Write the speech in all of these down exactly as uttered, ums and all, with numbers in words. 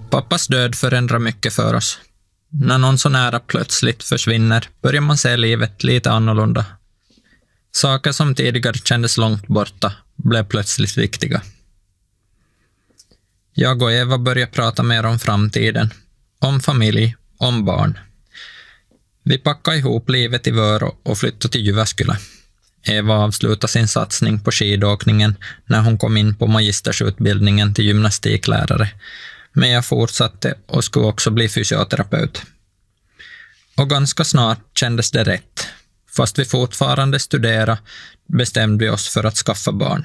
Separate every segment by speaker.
Speaker 1: Pappas död förändrar mycket för oss. När någon så nära plötsligt försvinner börjar man se livet lite annorlunda. Saker som tidigare kändes långt borta blev plötsligt viktiga. Jag och Eva började prata mer om framtiden, om familj, om barn. Vi packade ihop livet i Vörå och flyttade till Jyväskylä. Eva avslutade sin satsning på skidåkningen när hon kom in på magistersutbildningen till gymnastiklärare, men jag fortsatte och skulle också bli fysioterapeut. Och ganska snart kändes det rätt. Fast vi fortfarande studerade bestämde vi oss för att skaffa barn.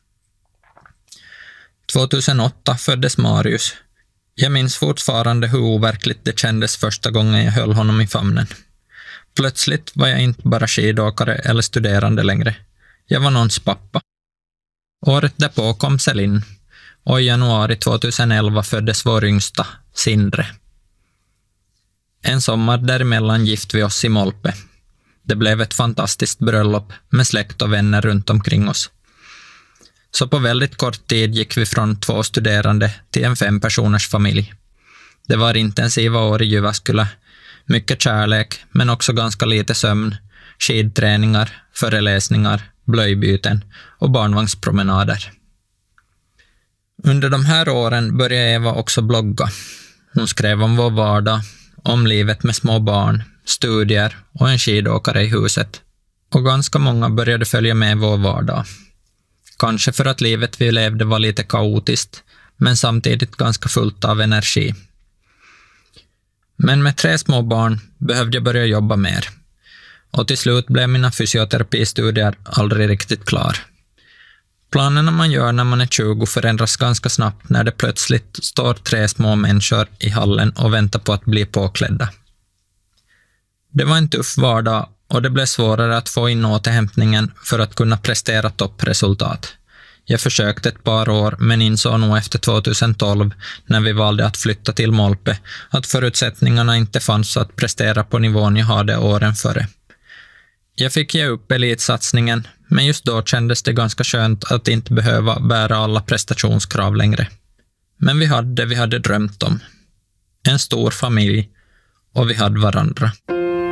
Speaker 1: tjugohundraåtta föddes Marius. Jag minns fortfarande hur overkligt det kändes första gången jag höll honom i famnen. Plötsligt var jag inte bara skidåkare eller studerande längre. Jag var någons pappa. Året därpå kom Celine och i januari tjugoelva föddes vår yngsta, Sindre. En sommar däremellan gifte vi oss i Molpe. Det blev ett fantastiskt bröllop med släkt och vänner runt omkring oss. Så på väldigt kort tid gick vi från två studerande till en fem personers familj. Det var intensiva år i Jyväskylä, mycket kärlek men också ganska lite sömn, skidträningar, föreläsningar, blöjbyten och barnvagnspromenader. Under de här åren började Eva också blogga. Hon skrev om vår vardag, om livet med små barn, studier och en skidåkare i huset. Och ganska många började följa med vår vardag. Kanske för att livet vi levde var lite kaotiskt, men samtidigt ganska fullt av energi. Men med tre små barn behövde jag börja jobba mer. Och till slut blev mina fysioterapistudier aldrig riktigt klar. Planerna man gör när man är tjugo förändras ganska snabbt när det plötsligt står tre små människor i hallen och väntar på att bli påklädda. Det var en tuff vardag och det blev svårare att få in återhämtningen för att kunna prestera toppresultat. Jag försökte ett par år men insåg nog efter tjugotolv när vi valde att flytta till Molpe att förutsättningarna inte fanns att prestera på nivån jag hade åren före. Jag fick ge upp elitsatsningen, men just då kändes det ganska skönt att inte behöva bära alla prestationskrav längre. Men vi hade det vi hade drömt om. En stor familj och vi hade varandra.